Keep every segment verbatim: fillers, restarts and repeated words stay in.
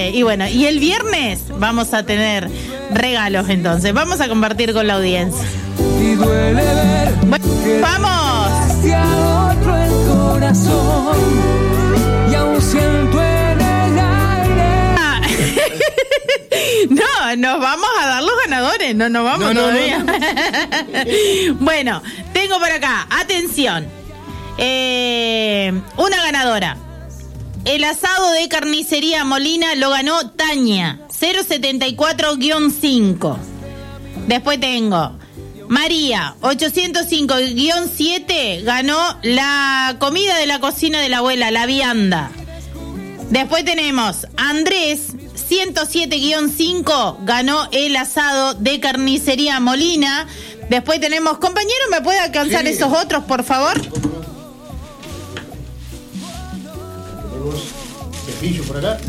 Este, y bueno, y el viernes vamos a tener regalos entonces. Vamos a compartir con la audiencia. Y duele ver bueno, ¡vamos! Hacia otro el corazón y aún siento en el aire. Ah. No, nos vamos a dar los ganadores, no nos vamos no, no, todavía. No, no. Bueno, tengo por acá, atención, eh, una ganadora. El asado de carnicería Molina lo ganó Tania, cero setenta y cuatro guión cinco. Después tengo María, ochocientos cinco guión siete, ganó la comida de la cocina de la abuela, la vianda. Después tenemos Andrés, ciento siete guión cinco, ganó el asado de carnicería Molina. Después tenemos, compañero, ¿me puede alcanzar sí. esos otros, por favor? Tenemos cepillo por acá.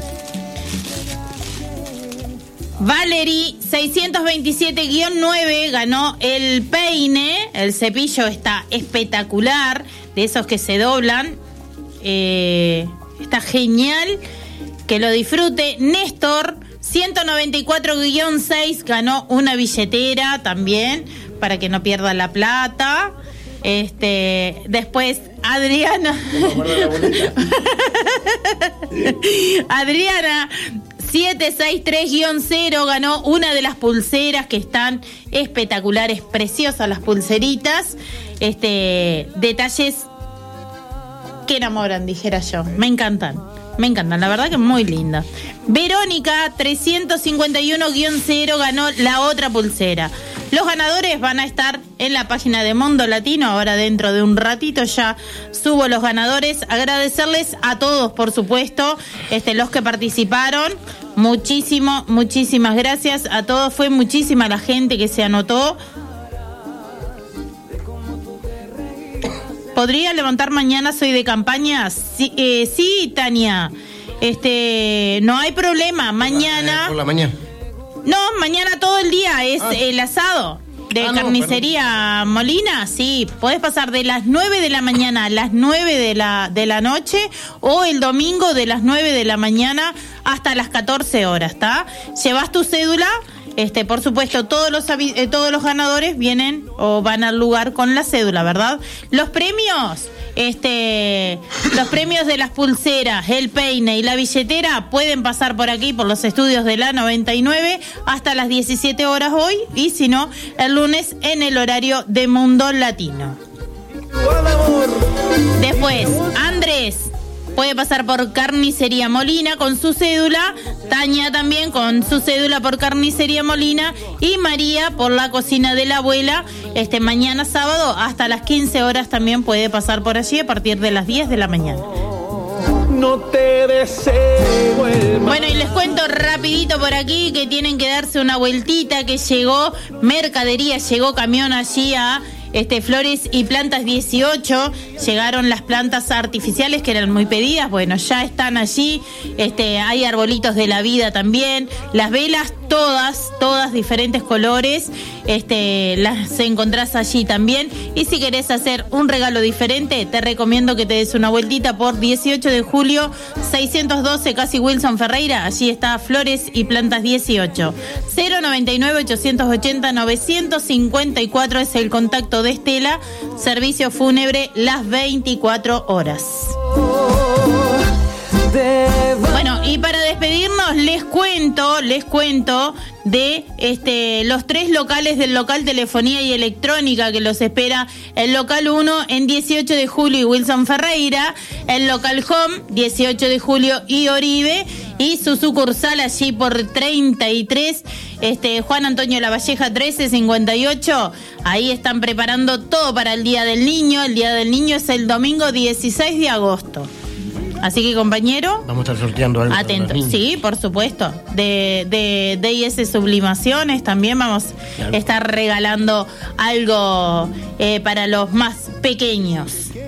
Valerie, seiscientos veintisiete guión nueve, ganó el peine. El cepillo está espectacular, de esos que se doblan. Eh, está genial, que lo disfrute. Néstor, ciento noventa y cuatro guión seis, ganó una billetera también, para que no pierda la plata. Este, después Adriana. Adriana, setecientos sesenta y tres guión cero, ganó una de las pulseras que están espectaculares, preciosas las pulseritas. Este, detalles que enamoran, dijera yo. Me encantan, me encantan, la verdad que muy linda. Verónica, trescientos cincuenta y uno guión cero, ganó la otra pulsera. Los ganadores van a estar en la página de Mundo Latino. Ahora dentro de un ratito ya subo los ganadores. Agradecerles a todos, por supuesto, este, los que participaron. Muchísimo, muchísimas gracias a todos. Fue muchísima la gente que se anotó. ¿Podría levantar mañana? Soy de campaña. Sí, eh, sí, Tania. Este, no hay problema. Mañana. Por la mañana. No, mañana todo el día es ah. el asado de ah, carnicería no, Molina. Sí, podés pasar de las nueve de la mañana a las nueve de la, de la noche, o el domingo de las nueve de la mañana hasta las catorce horas, ¿está? Llevas tu cédula. Este, por supuesto, todos los eh, todos los ganadores vienen o van al lugar con la cédula, ¿verdad? Los premios, este, los premios de las pulseras, el peine y la billetera pueden pasar por aquí, por los estudios de la noventa y nueve, hasta las diecisiete horas hoy, y si no, el lunes en el horario de Mundo Latino. Después, Andrés puede pasar por Carnicería Molina con su cédula, Tania también con su cédula por Carnicería Molina, y María por la cocina de la abuela. Este, mañana sábado hasta las quince horas también puede pasar por allí a partir de las diez de la mañana. No te deseo el mal. Bueno, y les cuento rapidito por aquí que tienen que darse una vueltita, que llegó mercadería, llegó camión allí a Este, Flores y Plantas dieciocho. Llegaron las plantas artificiales que eran muy pedidas. Bueno, ya están allí. Este, hay arbolitos de la vida también. Las velas, todas, todas diferentes colores. Este, las encontrás allí también. Y si querés hacer un regalo diferente, te recomiendo que te des una vueltita por dieciocho de julio, seiscientos doce, casi Wilson Ferreira. Allí está Flores y Plantas dieciocho. cero noventa y nueve, ochocientos ochenta, novecientos cincuenta y cuatro es el contacto de Estela. Servicio fúnebre las veinticuatro horas. Bueno, y para despedirnos les cuento, les cuento de este los tres locales del local Telefonía y Electrónica que los espera. El local uno en dieciocho de julio y Wilson Ferreira, el local Home dieciocho de julio y Oribe, y su sucursal allí por treinta y tres, este Juan Antonio Lavalleja trece cincuenta y ocho. Ahí están preparando todo para el Día del Niño. El Día del Niño es el domingo dieciséis de agosto. Así que, compañero, vamos a estar sorteando algo. Atento, sí, por supuesto. De, de D I S Sublimaciones también vamos claro. a estar regalando algo eh, para los más pequeños.